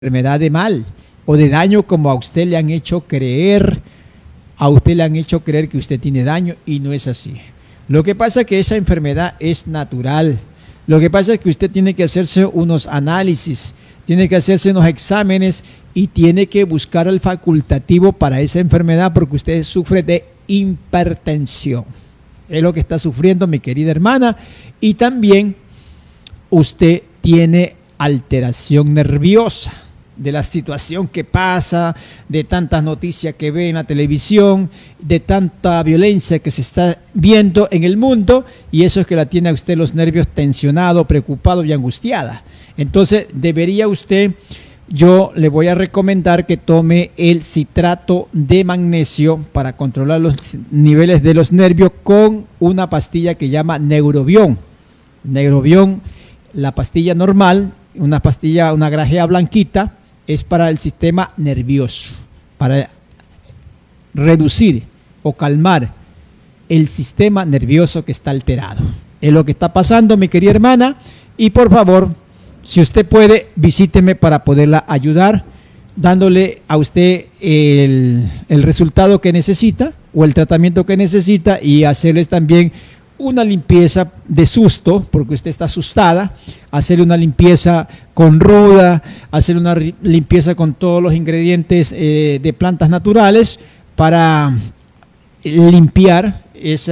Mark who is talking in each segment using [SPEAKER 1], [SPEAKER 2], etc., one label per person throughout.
[SPEAKER 1] enfermedad de mal o de daño como a usted le han hecho creer, que usted tiene daño y no es así. Lo que pasa es que esa enfermedad es natural. Lo que pasa es que usted tiene que hacerse unos análisis, tiene que hacerse unos exámenes y tiene que buscar el facultativo para esa enfermedad porque usted sufre de hipertensión. Es lo que está sufriendo mi querida hermana. Y también usted tiene alteración nerviosa de la situación que pasa, de tantas noticias que ve en la televisión, de tanta violencia que se está viendo en el mundo, y eso es que la tiene a usted los nervios tensionados, preocupados y angustiada. Entonces debería usted, yo le voy a recomendar que tome el citrato de magnesio para controlar los niveles de los nervios con una pastilla que llama Neurobión. Neurobión, la pastilla normal, una grajea blanquita, es para el sistema nervioso, para reducir o calmar el sistema nervioso que está alterado. Es lo que está pasando, mi querida hermana, y por favor, si usted puede, visíteme para poderla ayudar, dándole a usted el resultado que necesita o el tratamiento que necesita y hacerles también una limpieza de susto, porque usted está asustada, hacer una limpieza con ruda, hacer una limpieza con todos los ingredientes de plantas naturales para limpiar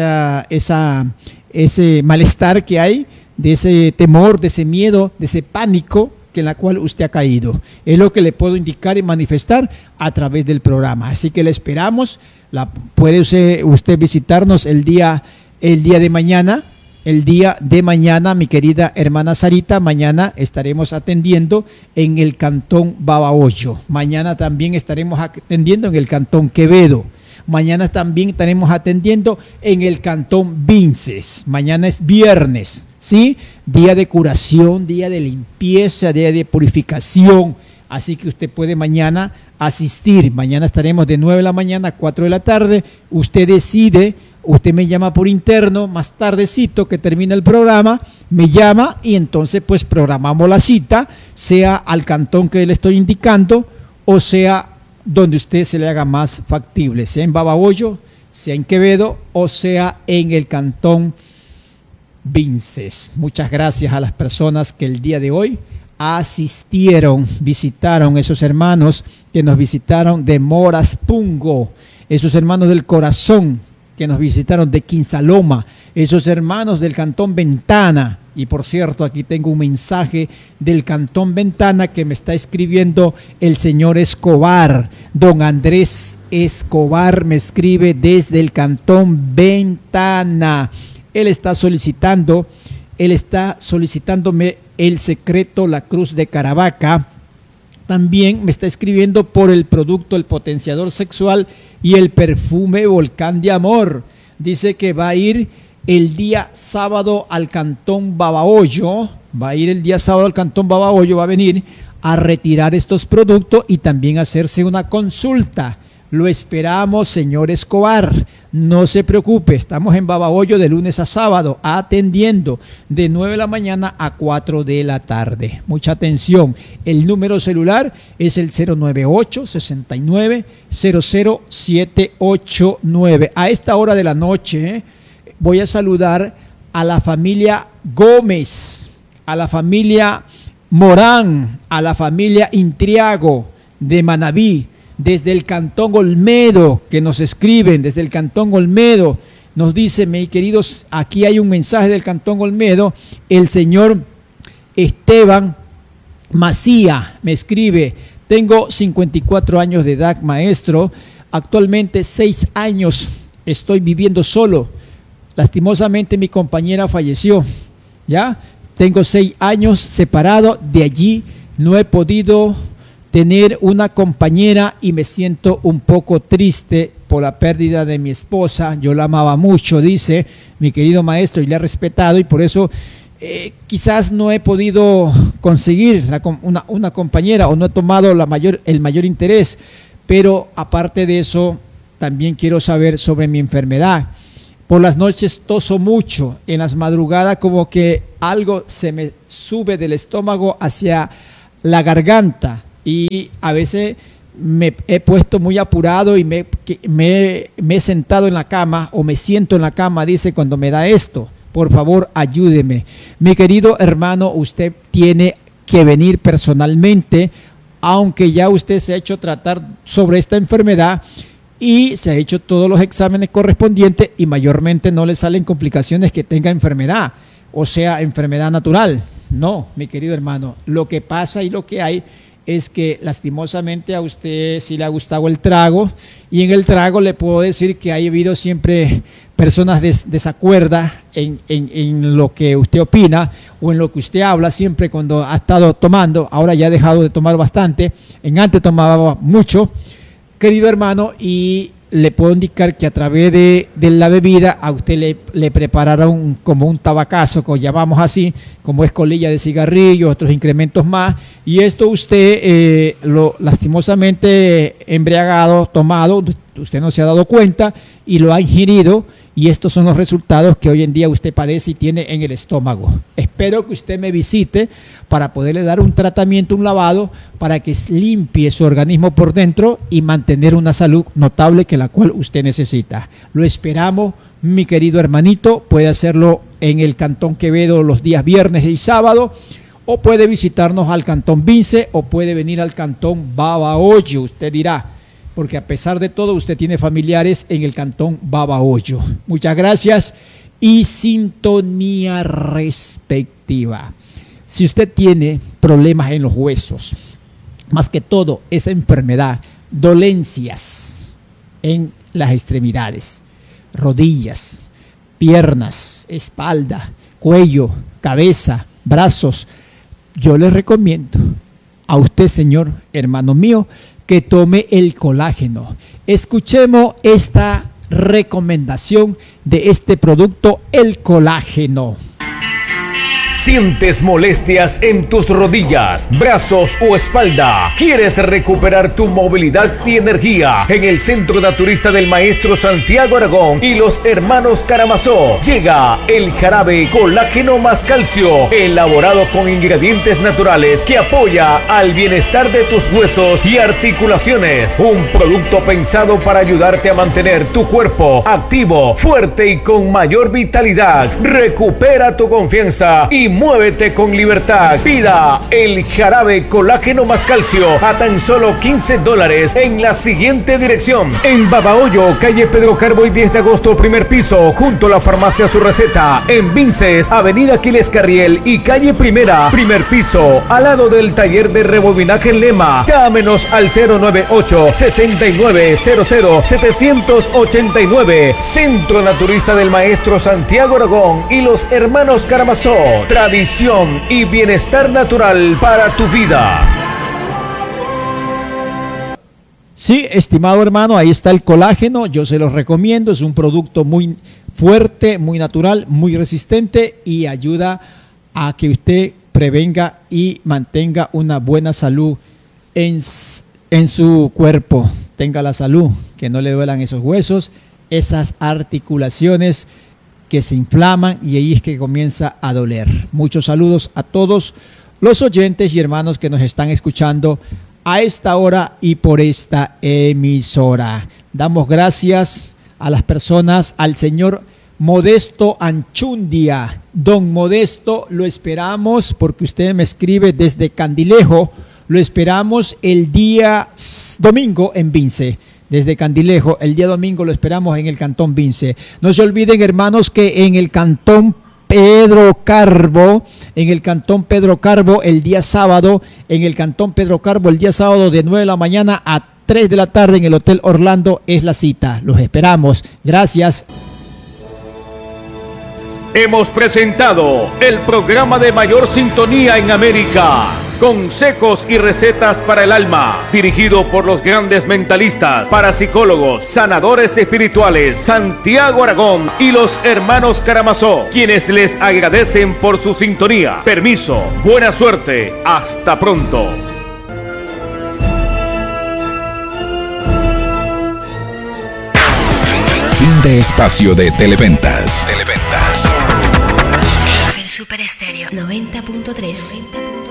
[SPEAKER 1] ese malestar que hay, de ese temor, de ese miedo, de ese pánico en la cual usted ha caído. Es lo que le puedo indicar y manifestar a través del programa. Así que le esperamos. Puede usted visitarnos el día de mañana, mi querida hermana Sarita. Mañana estaremos atendiendo en el cantón Babahoyo. Mañana también estaremos atendiendo en el cantón Quevedo. Mañana también estaremos atendiendo en el cantón Vinces. Mañana es viernes, ¿sí? Día de curación, día de limpieza, día de purificación. Así que usted puede mañana asistir. Mañana estaremos de 9 de la mañana a 4 de la tarde. Usted decide. Usted me llama por interno, más tardecito que termina el programa, me llama y entonces pues programamos la cita, sea al cantón que le estoy indicando o sea donde usted se le haga más factible, sea en Babahoyo, sea en Quevedo o sea en el cantón Vinces. Muchas gracias a las personas que el día de hoy visitaron esos hermanos que nos visitaron de Moraspungo, esos hermanos del corazón que nos visitaron de Quinsaloma, esos hermanos del Cantón Ventana. Y por cierto, aquí tengo un mensaje del Cantón Ventana que me está escribiendo el señor Escobar. Don Andrés Escobar me escribe desde el Cantón Ventana. Él está solicitándome el secreto, la cruz de Caravaca. También me está escribiendo por el producto, el potenciador sexual y el perfume Volcán de Amor. Dice que va a ir el día sábado al cantón Babahoyo. Va a venir a retirar estos productos y también hacerse una consulta. Lo esperamos, señor Escobar. No se preocupe, estamos en Babahoyo de lunes a sábado, atendiendo de 9 de la mañana a 4 de la tarde. Mucha atención. El número celular es el 098-69-00-789. A esta hora de la noche voy a saludar a la familia Gómez, a la familia Morán, a la familia Intriago de Manabí, desde el Cantón Olmedo, que nos escriben desde el Cantón Olmedo. Nos dice, mis queridos, aquí hay un mensaje del Cantón Olmedo. El señor Esteban Macía me escribe: tengo 54 años de edad, maestro. Actualmente 6 años estoy viviendo solo. Lastimosamente mi compañera falleció. ¿Ya? Tengo 6 años separado. De allí no he podido tener una compañera y me siento un poco triste por la pérdida de mi esposa. Yo la amaba mucho, dice mi querido maestro, y la he respetado, y por eso quizás no he podido conseguir una compañera o no he tomado el mayor interés. Pero aparte de eso, también quiero saber sobre mi enfermedad. Por las noches toso mucho, en las madrugadas como que algo se me sube del estómago hacia la garganta. y a veces me he puesto muy apurado y me he sentado en la cama o me siento en la cama, dice, cuando me da esto. Por favor, ayúdeme. Mi querido hermano, usted tiene que venir personalmente, aunque ya usted se ha hecho tratar sobre esta enfermedad y se ha hecho todos los exámenes correspondientes y mayormente no le salen complicaciones que tenga enfermedad, o sea, enfermedad natural. No, mi querido hermano, lo que pasa y lo que hay es que lastimosamente a usted sí le ha gustado el trago, y en el trago le puedo decir que ha habido siempre personas desacuerdas en lo que usted opina o en lo que usted habla siempre cuando ha estado tomando. Ahora ya ha dejado de tomar bastante, antes tomaba mucho, querido hermano, y le puedo indicar que a través de la bebida a usted le prepararon como un tabacazo, que llamamos así, como es colilla de cigarrillo, otros incrementos más, y esto usted lo lastimosamente embriagado, tomado, usted no se ha dado cuenta y lo ha ingerido, y estos son los resultados que hoy en día usted padece y tiene en el estómago. Espero que usted me visite para poderle dar un tratamiento, un lavado, para que limpie su organismo por dentro y mantener una salud notable que la cual usted necesita. Lo esperamos, mi querido hermanito. Puede hacerlo en el Cantón Quevedo los días viernes y sábado, o puede visitarnos al Cantón Vince, o puede venir al Cantón Babahoyo, usted dirá, porque a pesar de todo usted tiene familiares en el Cantón Babahoyo. Muchas gracias y sintonía respectiva. Si usted tiene problemas en los huesos, más que todo esa enfermedad, dolencias en las extremidades, rodillas, piernas, espalda, cuello, cabeza, brazos, yo le recomiendo a usted, señor hermano mío, que tome el colágeno. Escuchemos esta recomendación de este producto, el colágeno.
[SPEAKER 2] ¿Sientes molestias en tus rodillas, brazos o espalda? ¿Quieres recuperar tu movilidad y energía? En el Centro Naturista del Maestro Santiago Aragón y los hermanos Karamazov llega el jarabe Colágeno más Calcio, elaborado con ingredientes naturales que apoya al bienestar de tus huesos y articulaciones. Un producto pensado para ayudarte a mantener tu cuerpo activo, fuerte y con mayor vitalidad. Recupera tu confianza y muévete con libertad. Pida el jarabe Colágeno más Calcio a tan solo $15 en la siguiente dirección: en Babahoyo, calle Pedro Carbo y 10 de agosto, primer piso, junto a la farmacia Su Receta. En Vinces, avenida Aquiles Carriel y calle Primera, primer piso, al lado del taller de rebobinaje en Lema. Llámenos al 098-6900-789. Centro Naturista del Maestro Santiago Aragón y los hermanos Karamazov. Tradición y bienestar natural para tu vida.
[SPEAKER 1] Sí, estimado hermano, ahí está el colágeno, yo se los recomiendo, es un producto muy fuerte, muy natural, muy resistente y ayuda a que usted prevenga y mantenga una buena salud en su cuerpo. Tenga la salud, que no le duelan esos huesos, esas articulaciones que se inflaman, y ahí es que comienza a doler. Muchos saludos a todos los oyentes y hermanos que nos están escuchando a esta hora y por esta emisora. Damos gracias a las personas, al señor Modesto Anchundia. Don Modesto, lo esperamos porque usted me escribe desde Candilejo. Lo esperamos el día domingo en Vince. Desde Candilejo, el día domingo lo esperamos en el Cantón Vince. No se olviden, hermanos, que en el Cantón Pedro Carbo, el día sábado, en el Cantón Pedro Carbo, el día sábado de 9 de la mañana a 3 de la tarde en el Hotel Orlando es la cita. Los esperamos. Gracias.
[SPEAKER 2] Hemos presentado el programa de mayor sintonía en América, Consejos y Recetas para el Alma, dirigido por los grandes mentalistas, parapsicólogos, sanadores espirituales, Santiago Aragón y los hermanos Karamazov, quienes les agradecen por su sintonía. Permiso, buena suerte, hasta pronto.
[SPEAKER 3] Fin de espacio de Televentas.
[SPEAKER 4] Super Estéreo 90.3.